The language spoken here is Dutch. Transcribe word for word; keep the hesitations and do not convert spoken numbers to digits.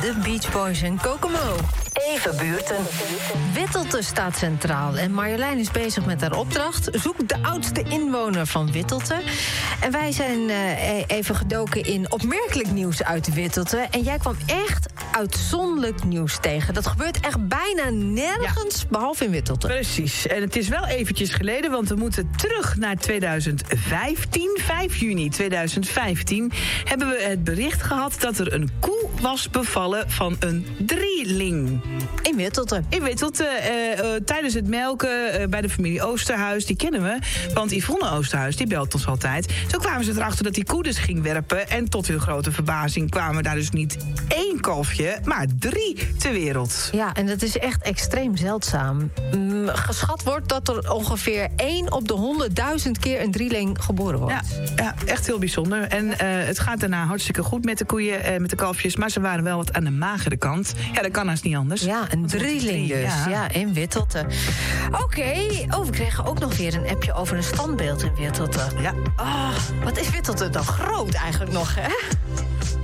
de Beach Boys en Kokomo. Even buurten. Wittelte staat centraal en Marjolein is bezig met haar opdracht. Zoek de oudste inwoner van Wittelte. En wij zijn uh, even gedoken in opmerkelijk nieuws uit Wittelte. En jij kwam echt uitzonderlijk nieuws tegen. Dat gebeurt echt bijna nergens, ja. behalve in Wittelte. Precies. En het is wel eventjes geleden, want we moeten terug naar tweeduizend vijftien. vijf juni tweeduizend vijftien hebben we het bericht gehad dat er een koe was bevallen van een drieling. In Wittelte. In Wittelte, uh, uh, tijdens het melken uh, bij de familie Oosterhuis, die kennen we. Want Yvonne Oosterhuis, die belt ons altijd. Zo kwamen ze erachter dat die koe dus ging werpen. En tot hun grote verbazing kwamen daar dus niet één kalfje, maar drie ter wereld. Ja, en dat is echt extreem zeldzaam. Mm, geschat wordt dat er ongeveer één op de honderdduizend keer een drieling geboren wordt. Ja, ja, echt heel bijzonder. En uh, het gaat daarna hartstikke goed met de koeien, uh, met de kalfjes. Maar ze waren wel wat aan de magere kant. Ja, dat kan haast niet anders. Ja, een drieling dus. Ja, ja in Wittelte. Oké, okay. oh, we kregen ook nog weer een appje over een standbeeld in Wittelte. Ja. Oh, wat is Wittelte dan groot eigenlijk nog, hè?